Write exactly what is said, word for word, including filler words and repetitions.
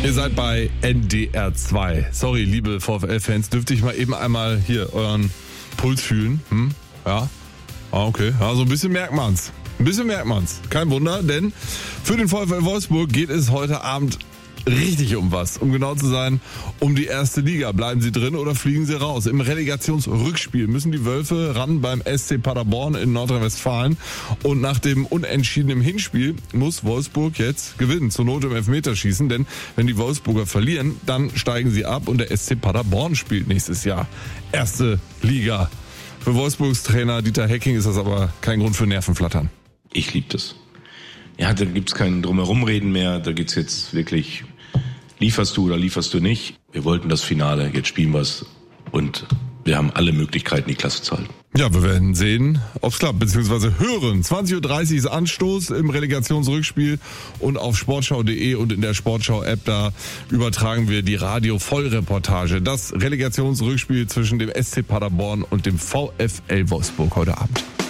Ihr seid bei N D R zwei. Sorry, liebe VfL-Fans, dürfte ich mal eben einmal hier euren Puls fühlen? Hm? Ja? Ah, okay. Ja, so ein bisschen merkt man's. Ein bisschen merkt man's. Kein Wunder, denn für den VfL Wolfsburg geht es heute Abend richtig um was. Um genau zu sein, um die erste Liga. Bleiben sie drin oder fliegen sie raus? Im Relegationsrückspiel müssen die Wölfe ran beim S C Paderborn in Nordrhein-Westfalen. Und nach dem unentschiedenen Hinspiel muss Wolfsburg jetzt gewinnen. Zur Not im Elfmeterschießen. Denn wenn die Wolfsburger verlieren, dann steigen sie ab und der S C Paderborn spielt nächstes Jahr erste Liga. Für Wolfsburgs Trainer Dieter Hecking ist das aber kein Grund für Nervenflattern. Ich liebe das. Ja, da gibt's kein Drumherumreden mehr. Da geht's jetzt wirklich, lieferst du oder lieferst du nicht. Wir wollten das Finale, jetzt spielen wir's und wir haben alle Möglichkeiten, die Klasse zu halten. Ja, wir werden sehen, ob's klappt, beziehungsweise hören. zwanzig Uhr dreißig ist Anstoß im Relegationsrückspiel und auf sportschau punkt de und in der Sportschau-App, da übertragen wir die Radio-Vollreportage. Das Relegationsrückspiel zwischen dem S C Paderborn und dem VfL Wolfsburg heute Abend.